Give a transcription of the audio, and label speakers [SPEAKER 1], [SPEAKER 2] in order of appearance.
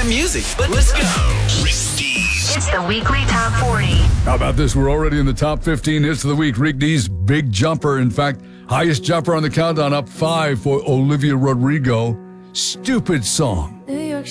[SPEAKER 1] music, but let's go. Rick D's.
[SPEAKER 2] It's the weekly top 40.
[SPEAKER 3] How about this? We're already in the top 15 hits of the week. Rick D's Big Jumper. In fact, highest jumper on the countdown, up 5 for Olivia Rodrigo. Stupid Song.